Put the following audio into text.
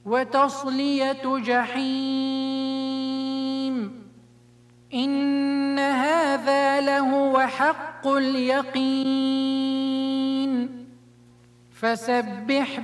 وتصلية جحيم. إن هذا لهو حق اليقين. فسبح